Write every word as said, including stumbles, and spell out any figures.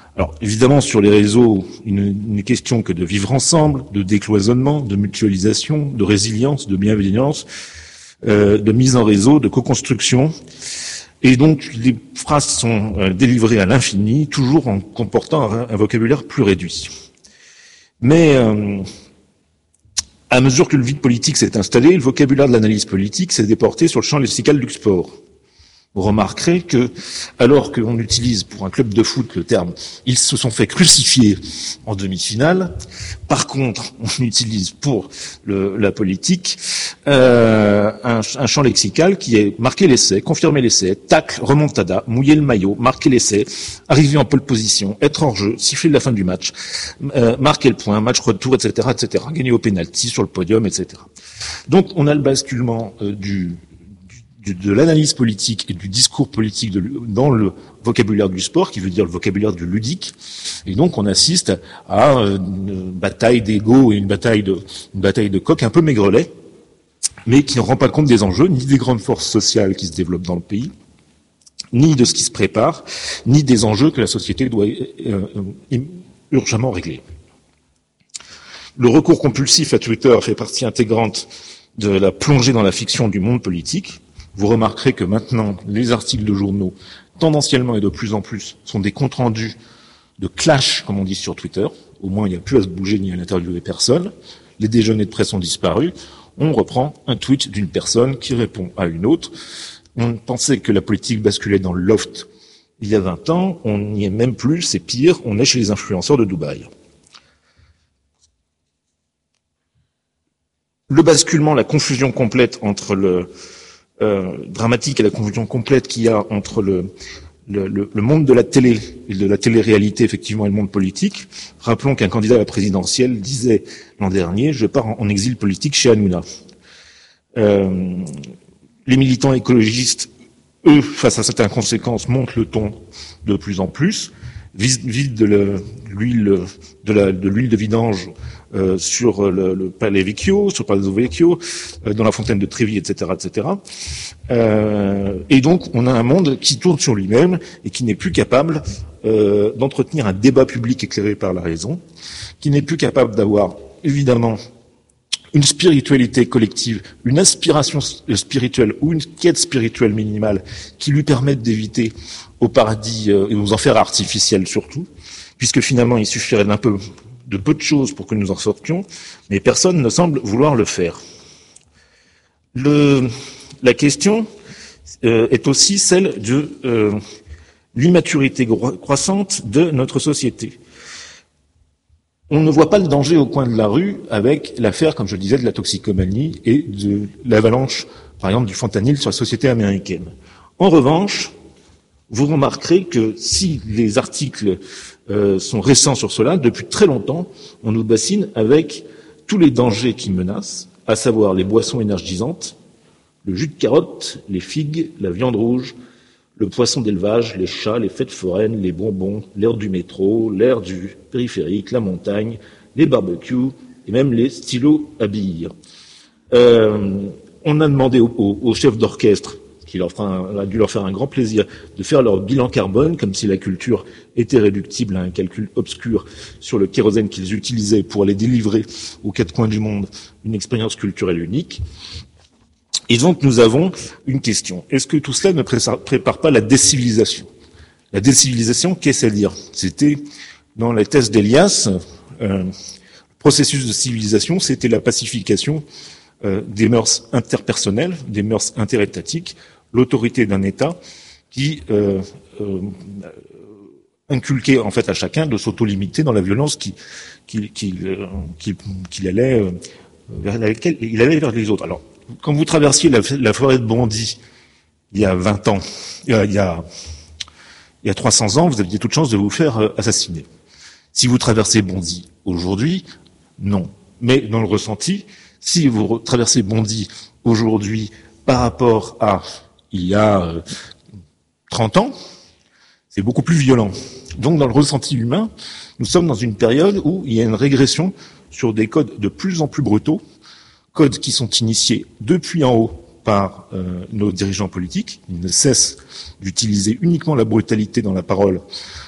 Alors, évidemment, sur les réseaux, il n'est question que de vivre ensemble, de décloisonnement, de mutualisation, de résilience, de bienveillance, euh, de mise en réseau, de co-construction. Et donc, les phrases sont euh, délivrées à l'infini, toujours en comportant un, un vocabulaire plus réduit. Mais, euh, à mesure que le vide politique s'est installé, le vocabulaire de l'analyse politique s'est déporté sur le champ lexical du sport. Vous remarquerez que, alors qu'on utilise pour un club de foot le terme « ils se sont fait crucifier en demi-finale », par contre, on utilise pour le, la politique euh, un, un champ lexical qui est marquer l'essai, confirmer l'essai, tacle, remontada, mouiller le maillot, marquer l'essai, arriver en pole position, être hors jeu, siffler la fin du match, euh, marquer le point, match retour, et cetera, et cetera, gagner au pénalty, sur le podium, et cetera. Donc, on a le basculement euh, du de l'analyse politique et du discours politique de, dans le vocabulaire du sport, qui veut dire le vocabulaire du ludique. Et donc, on assiste à une bataille d'ego et une bataille de, une bataille de coq un peu maigrelet, mais qui ne rend pas compte des enjeux, ni des grandes forces sociales qui se développent dans le pays, ni de ce qui se prépare, ni des enjeux que la société doit euh, euh, urgemment régler. Le recours compulsif à Twitter fait partie intégrante de la plongée dans la fiction du monde politique. Vous remarquerez que maintenant, les articles de journaux, tendanciellement et de plus en plus, sont des comptes rendus de clash, comme on dit sur Twitter. Au moins, il n'y a plus à se bouger ni à interviewer personne. Les déjeuners de presse ont disparu. On reprend un tweet d'une personne qui répond à une autre. On pensait que la politique basculait dans le loft il y a vingt ans. On n'y est même plus, c'est pire. On est chez les influenceurs de Dubaï. Le basculement, la confusion complète entre le Euh, dramatique et la confusion complète qu'il y a entre le, le, le, le monde de la télé et de la télé-réalité, effectivement, et le monde politique. Rappelons qu'un candidat à la présidentielle disait l'an dernier « Je pars en, en exil politique chez Hanouna ». Euh, les militants écologistes, eux, face à certaines conséquences, montent le ton de plus en plus, vident de l'huile de, la, de l'huile de vidange euh, sur le, le Palais Vecchio, sur le Palazzo Vecchio, euh, dans la fontaine de Trévi, et cetera, et cetera. Euh, et donc, on a un monde qui tourne sur lui-même et qui n'est plus capable euh, d'entretenir un débat public éclairé par la raison, qui n'est plus capable d'avoir, évidemment, une spiritualité collective, une inspiration spirituelle ou une quête spirituelle minimale qui lui permette d'éviter au paradis euh, et aux enfers artificiels surtout, puisque finalement il suffirait d'un peu, de peu de choses pour que nous en sortions, mais personne ne semble vouloir le faire. Le, la question euh, est aussi celle de euh, l'immaturité croissante de notre société. On ne voit pas le danger au coin de la rue avec l'affaire, comme je le disais, de la toxicomanie et de l'avalanche, par exemple, du fentanyl sur la société américaine. En revanche, vous remarquerez que si les articles euh, sont récents sur cela, depuis très longtemps, on nous bassine avec tous les dangers qui menacent, à savoir les boissons énergisantes, le jus de carotte, les figues, la viande rouge, le poisson d'élevage, les chats, les fêtes foraines, les bonbons, l'air du métro, l'air du périphérique, la montagne, les barbecues et même les stylos à billes. Euh, on a demandé aux, aux, aux chefs d'orchestre, qui leur fera un, a dû leur faire un grand plaisir, de faire leur bilan carbone, comme si la culture était réductible à un calcul obscur sur le kérosène qu'ils utilisaient pour aller délivrer aux quatre coins du monde une expérience culturelle unique. Et donc nous avons une question. Est-ce que tout cela ne prépare pas la décivilisation? La décivilisation, qu'est-ce à dire? C'était dans la thèse d'Elias, euh, le processus de civilisation, c'était la pacification euh, des mœurs interpersonnelles, des mœurs interétatiques, l'autorité d'un État qui euh, euh, inculquait en fait à chacun de s'auto-limiter dans la violence qui, qui, qui, euh, qui, qu'il allait euh, vers laquelle il allait vers les autres. Alors, quand vous traversiez la, la forêt de Bondy il y a vingt ans, il y a, il y a, il y a trois cents ans, vous aviez toute chance de vous faire euh, assassiner. Si vous traversez Bondy aujourd'hui, non. Mais dans le ressenti, si vous traversez Bondy aujourd'hui par rapport à il y a euh, trente ans, c'est beaucoup plus violent. Donc dans le ressenti humain, nous sommes dans une période où il y a une régression sur des codes de plus en plus brutaux, codes qui sont initiés depuis en haut par euh, nos dirigeants politiques. Ils ne cessent d'utiliser uniquement la brutalité dans la parole